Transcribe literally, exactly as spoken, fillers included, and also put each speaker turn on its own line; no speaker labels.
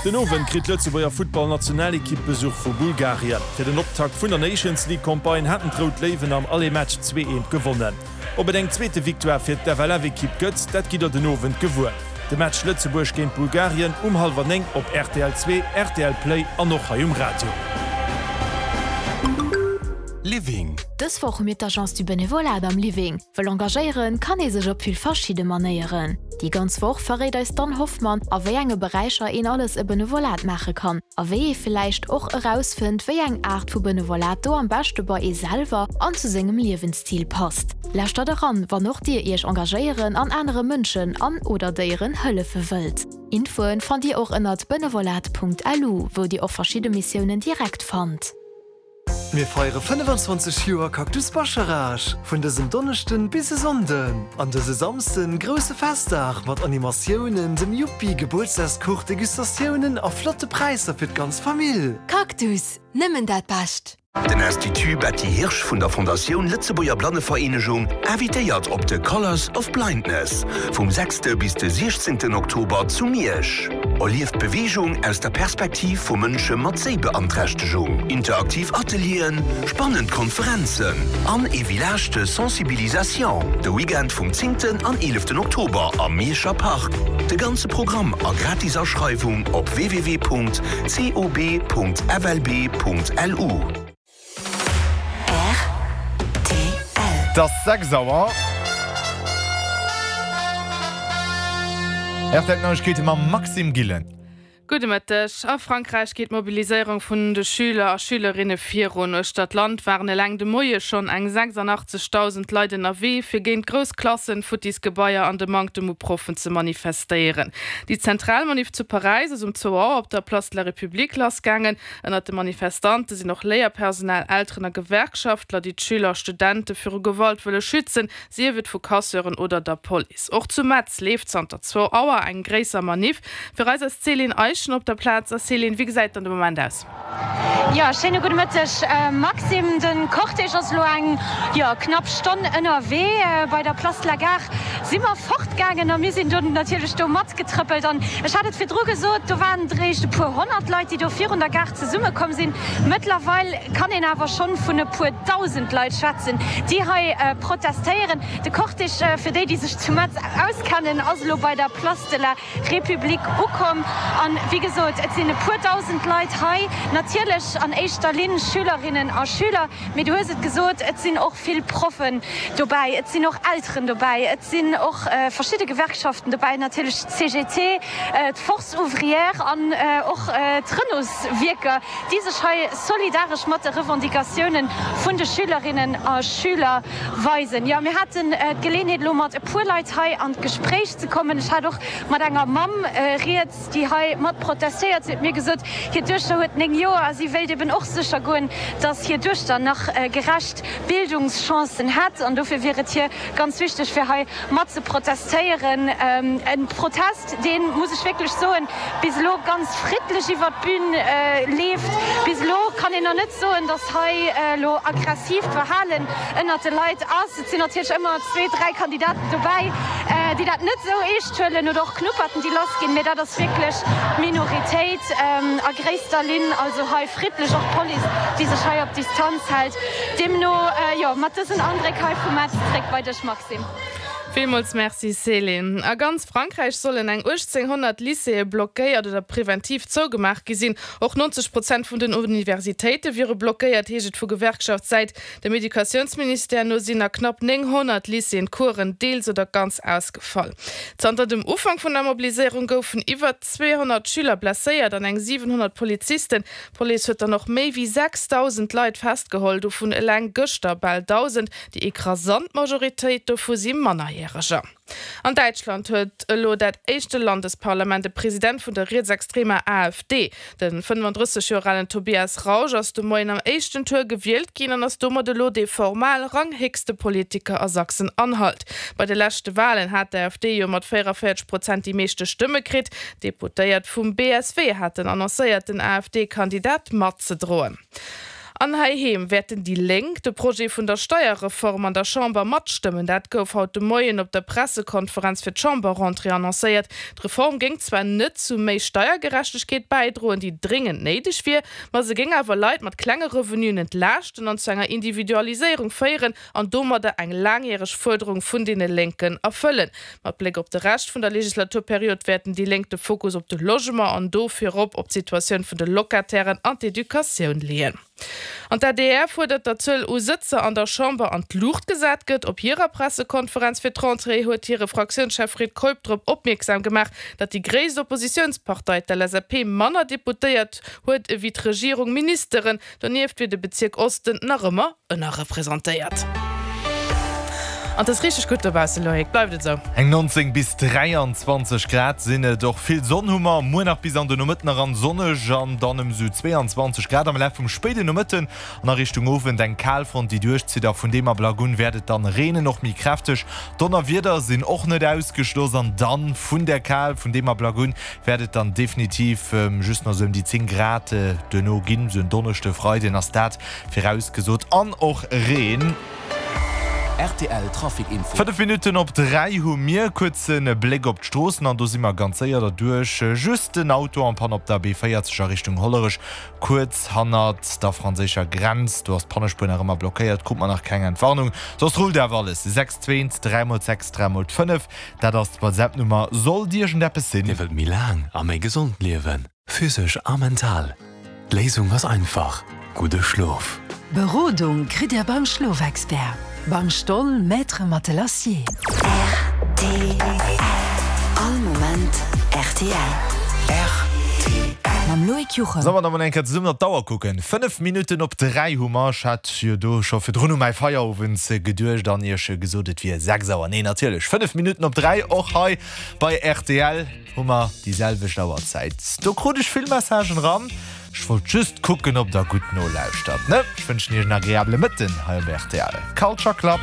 Den Owen krit Lützebauer Football-Nationalekipp Besuch vu Bulgarien. Fir den Optakt vun der Nations League Combine hatten Trout Leven am alle Match zwei eins gewonnen. Ob eng zweete Viktoire fir der Valavi-Kipp Götz, dat giet er den Owen gewur. De Match Lützeburg géint Bulgarien um halber eng op R T L zwei, R T L Play an noch ha um Radio.
Living.
Das woch mit d'Agence du Benevolat am Living. Well engagéieren kann e sech op vill verschiide manéieren. Die ganz woch verrät eus dann Hoffmann, a wéi enge Bereicher en alles e Benevolat mache kann. A wéi e vielleicht och herausfind, wéi eng Art vu Benevolat do am beste bei e selber an zu segem Liewenstil passt. Lächt da daran, wann noch Dir eich engagéieren an andere Mënschen an oder déieren Hëlle verwëlt. Infoen fand Dir och ënner benevolat punkt l u, wo Di och verschiede Missionen direkt fand.
Wir feiere fünfundzwanzig Joer Kaktusbascherage vun dessen Donnerchten bis Sonden. An dese Samsten grosse Festdach mat Animationen, dem Juppie Geburtstagskuch, Degustationen a flotte Preise fir ganz Familie.
Kaktus, nimmen dat bascht.
Den Institut Betty Hirsch vun der Fondation Lützeburger Blannevereinigung ervitéiert op de Colors of Blindness vom sechsten bis den sechzehnten Oktober zu Miersch. Olieft Bewegung aus der Perspektiv vu Mënsche mat Sehbeanträchtegung, interaktiv Atelieren, spannend Konferenzen, an e villagechte Sensibilisation. De Weekend vom zehnten an elften Oktober am Mierscher Park. De ganze Programm a Gratisausschreibung op w w w punkt cob punkt f l b punkt l u.
Das sechs sauer. Er geht immer Maxim Gillen.
Gute Mittag. Auf Frankreich geht Mobilisierung von den Schüler und Schülerinnen vier Runden. Statt Land waren lang de Moje schon eng sechsundachtzigtausend Leute in A W für gegen Großklassen für dieses Gebäude an den Manque de Mouprofen zu manifestieren. Die Zentralmanif zu Paris ist um zwei Uhr auf der Place de la République losgegangen. Und die Manifestanten sind noch Lehrpersonal, ältere Gewerkschaftler, die, die Schüler, Studenten für ihre Gewalt wollen schützen. Sie wird von Kasseuren oder der Police. Auch zu Metz lebt es unter zwei Uhr ein größer Manif. Für uns als Celine op der Platz. Celine, wie gesagt, an dem Moment aus?
Ja, schöne gute Mittag. Äh, Maxim, den Kochtisch aus Loang, ja, knapp Stunden in der W äh, bei der Place de la Gare. Sind wir fortgegangen und wir sind dort natürlich da matt getrippelt. Und ich hatte für Druck gesagt, da waren ein paar hundert Leute, die da vier in der Gare zur Summe gekommen sind. Mittlerweile kann ich aber schon von ein paar tausend Leuten schätzen, die hier äh, protestieren. Der Kochtisch, äh, für die, die sich zu Metz auskennen, also bei der Place de la République ankommen. Und wie gesagt, es sind ein paar tausend Leute hier. Natürlich an erster Linie Schülerinnen und Schüler. Mit du hast gesagt, es sind auch viele Profen dabei, es sind auch Älteren dabei, es sind auch äh, verschiedene Gewerkschaften dabei, natürlich C G T, äh, die Force Ouvrière und äh, auch äh, Trennungswirker, die sich hier solidarisch mit den Revendikationen von den Schülerinnen und Schülern weisen. Ja, wir hatten äh, die Gelegenheit, mit ein paar Leuten hier an das Gespräch zu kommen. Ich hatte auch mit einer Mom äh, redet, die hier mit protestiert, sie hat mir gesagt, hier durch heute ein Jahr, sie will eben auch sicher gehen, dass hier durch dann noch äh, gerecht Bildungschancen hat. Und dafür wäre es hier ganz wichtig für hier mit zu protestieren. Ähm, ein Protest, den muss ich wirklich so bislo ganz friedlich über die Bühne äh, lebt. Bislo kann ich noch nicht so, dass hier äh, lo aggressiv verhalten inner den Leute aus. Es sind natürlich immer zwei, drei Kandidaten dabei, äh, die das nicht so echt wollen oder auch knupperten, die losgehen. Mir da das wirklich Minorität ähm, a gréster Lin, also hei friedlich auch Poli, die sich hei auf Distanz hält. Dem nur, äh, ja, mat das sind andere Kai vom Märztrick bei dich, Maxim.
Vielmals merci, Celine. A ganz Frankreich sollen eng achtzehnhundert Lycée blockéiert oder präventiv zugemacht gesinn. Auch neunzig Prozent von den Universitäten wäre blockéiert, heget vu Gewerkschaft seit der Medikationsminister nur sind knapp neunhundert Lycéen Kuren deels oder ganz ausgefallen. Unter dem Ufang von der Mobilisierung goufen iwwer zweihundert Schüler blessiert, an eng siebenhundert Polizisten. Police huet dann noch méi wie sechstausend Leute festgeholt, vun lang Göster bald tausend, die ekrasant Majorität vu sie Männer hier. An Deutschland huet lo dat echte Landesparlament de Präsident vun der rechtsextremer A f D, den fünfunddreißig-jährigen Tobias Rausch aus dem Moin am echten Tour gewählt gin an ass Dommer de lo de formal ranghigste Politiker a Sachsen-Anhalt. Bei de letzte Wahlen hat der A f D jo mat vierundvierzig Prozent die meeste Stimme krit, Deputéiert vum B S W hat den annoncéiert den A f D-Kandidat mat ze droen. An Haiheim werden die Lenk de Projekt vun der Steuerreform an der Chamber matstimmen. Dat gouf haut de Moien op der Pressekonferenz fir Chamberrentre annoncéiert. D' Reform ging zwar net zu méi Steuergerechtigkeit beidroen, die dringend neidig wie, ma se ging awer Leiit mat klenge Revenuen entlachten an zu enger Individualisierung feieren an dommer der eng langjährigg Forderung vun de Lenken erfüllen. Mat Blick op de Rest vun der Legislaturperiode werden die lenkte Fokus op de Logement an dofir op op Situation vun de Lokatären an d'Edukaun lehen. An der D R fordert der Zöll u Sitze an der Chamber an Lucht gesät gëtt, op ihrer Pressekonferenz fir Trantre huet ihre Fraktionschef Fried Kolbdrup opmerksam gemacht, dat die gräse Oppositionspartei der L S P Manner deputéiert huet wie d' Regierung Ministerin, daneft wie de Bezirk Osten nach immer ënner repräsentéiert. Und das richtig gut dabei bleibt so
eng neunzehn bis dreiundzwanzig Grad sinne doch viel Sonnenhummer mo nach bis an den Mitte an Sonne Jean dann im Süd zweiundzwanzig Grad am Left vom späte Mitten nach Richtung Ofen den Kalfront die durchzieht von dem Blagun werdet dann Rene noch mi kräftig Donner wieder sind auch nicht ausgeschlossen dann von der Kal von dem Blagun werdet dann definitiv ähm, just noch so um die zehn Grad äh, Dönogin so donnerchte Freude in der Stadt vorausgesucht an auch Rehen.
R T L Trafikinfo.
fünf Minuten op drei hu mir kurzen Blick op d'Strossen an du si immer ganz séier dadurch just den Auto an Pan op der B vierzig Richtung Hollerisch kurz hannert der franzécher Grenz du hast Pannespinner immer blockiert guck man nach keine Entwarnung sos roll der alles sechs zwei drei sechs drei fünf da das WhatsApp-Nummer soll dir schon der besinn
Ihr wird mir lang am mei gesund lewen physisch a mental Lesung was einfach gute Schlaf
Berodung krit ihr beim Schlafexpert beim Stoll Maître Matelassier.
R T L. All moment R T L.
R T L.
Mam Loik Jochen.
Sommer da man enker Summer Dauer gucken. fünf Minuten op drei Hummer hat fir do schofir runn mei Feierwen ze gedurcht dann irsche gesodet wie sechs sauer. Nee natürlich. fünf Minuten op drei och hei bei R T L Hummer dieselbe Dauerzeit. Du krudech Filmmessagen ran. Ich wollte just gucken, ob da gut no läuft hat. Ne? Ich wünsche dir eine agreeable Mitten, halb R T L. Culture Club.